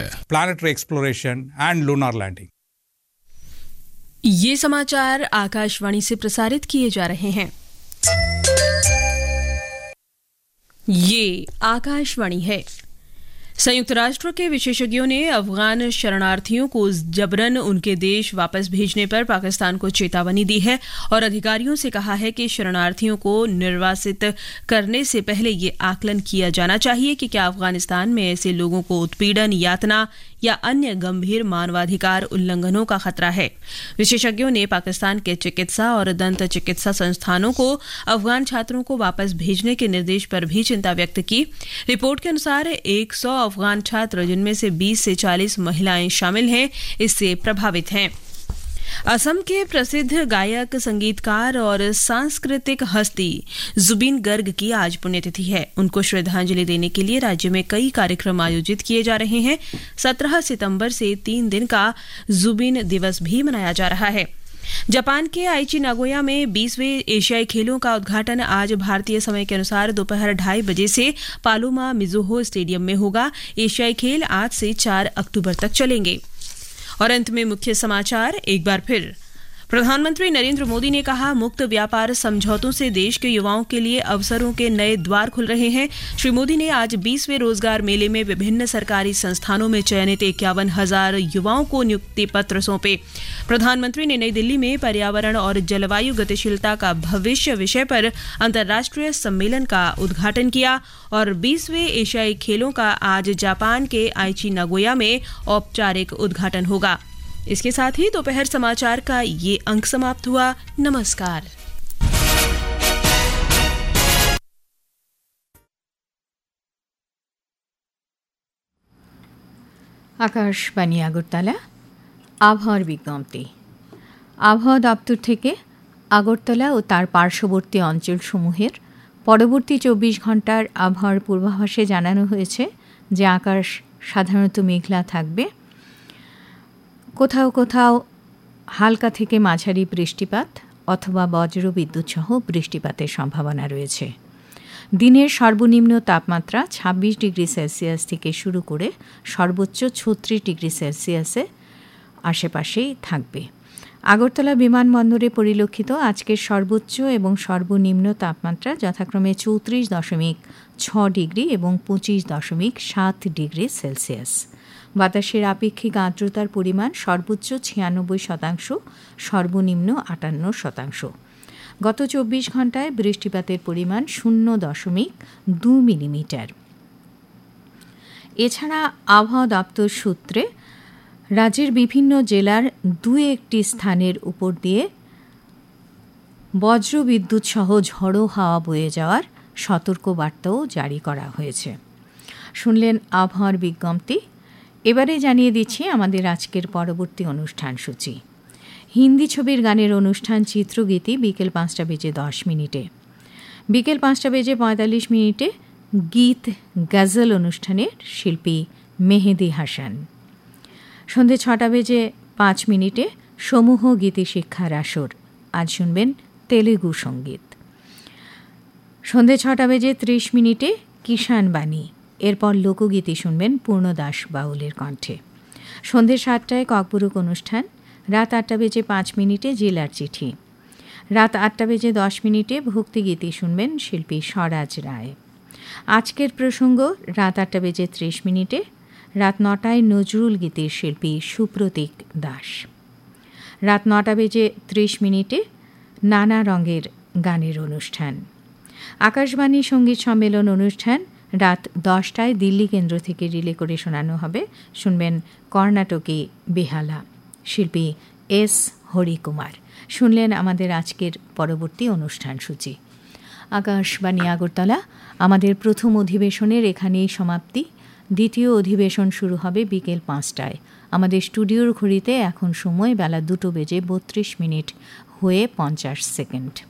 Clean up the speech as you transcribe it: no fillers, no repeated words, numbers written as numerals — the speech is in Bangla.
Planetary exploration and lunar landing. ये समाचार आकाशवाणी से प्रसारित किए जा रहे हैं। ये आकाशवाणी है। संयुक्त राष्ट्र के विशेषज्ञों ने अफगान शरणार्थियों को जबरन उनके देश वापस भेजने पर पाकिस्तान को चेतावनी दी है और अधिकारियों से कहा है कि शरणार्थियों को निर्वासित करने से पहले ये आकलन किया जाना चाहिए कि क्या अफगानिस्तान में ऐसे लोगों को उत्पीड़न, यातना या अन्य गंभीर मानवाधिकार उल्लंघनों का खतरा है। विशेषज्ञों ने पाकिस्तान के चिकित्सा और दंत चिकित्सा संस्थानों को अफगान छात्रों को वापस भेजने के निर्देश पर भी चिंता व्यक्त की। रिपोर्ट के अनुसार 100 अफगान छात्र, जिनमें से 20 से 40 महिलाएं शामिल हैं, इससे प्रभावित हैं। असम के प्रसिद्ध गायक, संगीतकार और सांस्कृतिक हस्ती जुबिन गर्ग की आज पुण्यतिथि है। उनको श्रद्धांजलि देने के लिए राज्य में कई कार्यक्रम आयोजित किए जा रहे हैं। 17 सितंबर से 3 दिन का जुबिन दिवस भी मनाया जा रहा है। जापान के आइची नागोया में 20वें एशियाई खेलों का उद्घाटन आज भारतीय समय के अनुसार दोपहर 2:30 बजे से पालुमा मिजुहो स्टेडियम में होगा। एशियाई खेल आज से 4 अक्टूबर तक चलेंगे। और अंत में मुख्य समाचार एक बार फिर। प्रधानमंत्री नरेंद्र मोदी ने कहा, मुक्त व्यापार समझौतों से देश के युवाओं के लिए अवसरों के नए द्वार खुल रहे हैं। श्री मोदी ने आज 20वें रोजगार मेले में विभिन्न सरकारी संस्थानों में चयनित 51,000 युवाओं को नियुक्ति पत्र सौंपे। प्रधानमंत्री ने नई दिल्ली में पर्यावरण और जलवायु गतिशीलता का भविष्य विषय पर अंतर्राष्ट्रीय सम्मेलन का उद्घाटन किया। और 20वें एशियाई खेलों का आज जापान के आइची नागोया में औपचारिक उद्घाटन होगा। इसके साथ ही दोपहर समाचार का ये अंक समाप्त हुआ। नमस्कार। आकाशवाणी আগরতলা আবহাওয়ার বিজ্ঞপ্তি। আবহাওয়া দপ্তর থেকে আগরতলা ও তার পার্শ্ববর্তী অঞ্চলসমূহের পরবর্তী 24 ঘন্টার আবহাওয়ার পূর্বাভাসে জানানো হয়েছে যে আকাশ সাধারণত মেঘলা থাকবে। কোথাও কোথাও হালকা থেকে মাঝারি বৃষ্টিপাত অথবা বজ্রবিদ্যুৎ সহ বৃষ্টিপাতের সম্ভাবনা রয়েছে। দিনের সর্বনিম্ন তাপমাত্রা 26 ডিগ্রি সেলসিয়াস থেকে শুরু করে সর্বোচ্চ 36 ডিগ্রি সেলসিয়াসে আশেপাশেই থাকবে। আগরতলা বিমানবন্দরে পরিলক্ষিত আজকের সর্বোচ্চ এবং সর্বনিম্ন তাপমাত্রা যথাক্রমে 34.6 ডিগ্রি এবং 25.7 ডিগ্রি সেলসিয়াস। বাতাসের আপেক্ষিক আর্দ্রতার পরিমাণ সর্বোচ্চ 96%, সর্বনিম্ন 58%। গত 24 ঘন্টায় বৃষ্টিপাতের পরিমাণ 0.2 মিলিমিটার। এছাড়া আবহাওয়া দপ্তর সূত্রে রাজ্যের বিভিন্ন জেলার 2-1টি স্থানের উপর দিয়ে বজ্রবিদ্যুৎ সহ ঝড়ো হাওয়া বয়ে যাওয়ার সতর্কবার্তাও জারি করা হয়েছে। শুনলেন আবহাওয়ার বিজ্ঞপ্তি। এবারে জানিয়ে দিচ্ছি আমাদের আজকের পরবর্তী অনুষ্ঠান সূচি। হিন্দি ছবির গানের অনুষ্ঠান চিত্রগীতি বিকেল 5:10। বিকেল 5:45 গীত গজল অনুষ্ঠানের শিল্পী মেহেদি হাসান। সন্ধে 6:05 সমূহ গীতি শিক্ষার আসর। আজ শুনবেন তেলেগু সঙ্গীত। সন্ধে 6:30 কিষাণ বাণী। এরপর লোকগীতি শুনবেন পূর্ণদাস বাউলের কণ্ঠে। সন্ধে 7টায় ককবরক অনুষ্ঠান। রাত 8:05 জেলার চিঠি। রাত 8:10 ভক্তিগীতি শুনবেন শিল্পী স্বরাজ রায়। আজকের প্রসঙ্গ রাত 8:30। রাত 9টায় নজরুল গীতির শিল্পী সুপ্রতীক দাস। রাত 9:30 নানা রঙের গানের অনুষ্ঠান। আকাশবাণী সঙ্গীত সম্মেলন অনুষ্ঠান রাত 10টায় দিল্লি কেন্দ্র থেকে রিলে করে শোনানো হবে। শুনবেন কর্ণাটকী বেহালা, শিল্পী এস হরিকুমার। শুনলেন আমাদের আজকের পরবর্তী অনুষ্ঠান সূচি। আকাশবাণী আগরতলা আমাদের প্রথম অধিবেশনের এখানেই সমাপ্তি। দ্বিতীয় অধিবেশন শুরু হবে বিকেল 5টায়। আমাদের স্টুডিওর ঘড়িতে এখন সময় বেলা 2:32 হয়ে 50 সেকেন্ড।